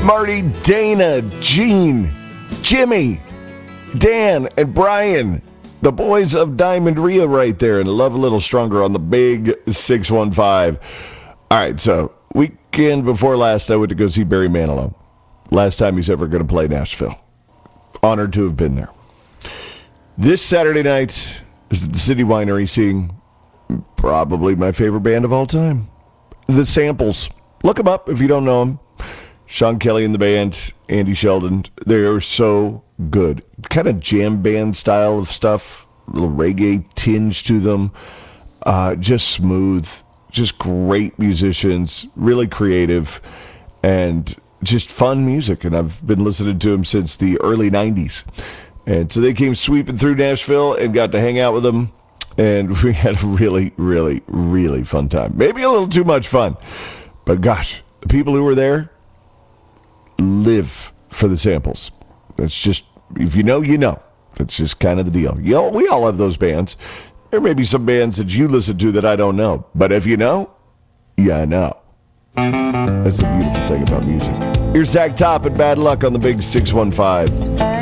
Marty, Dana, Gene, Jimmy, Dan, and Brian. The boys of Diamond Rio right there, and Love a Little Stronger on the big 615. All right, so weekend before last, I went to go see Barry Manilow. Last time he's ever going to play Nashville. Honored to have been there. This Saturday night is at the City Winery seeing probably my favorite band of all time, The Samples. Look them up if you don't know them. Sean Kelly and the band, Andy Sheldon, they are so good. Kind of jam band style of stuff, a little reggae tinge to them. Just smooth, just great musicians, really creative, and just fun music. And I've been listening to them since the early 90s. And so they came sweeping through Nashville and got to hang out with them. And we had a really, really, really fun time. Maybe a little too much fun. But gosh, the people who were there live for the Samples. That's just, if you know, you know. That's just kind of the deal. You know, we all have those bands. There may be some bands that you listen to that I don't know. But if you know, you know. That's the beautiful thing about music. Here's Zach Top and Bad Luck on the big 615.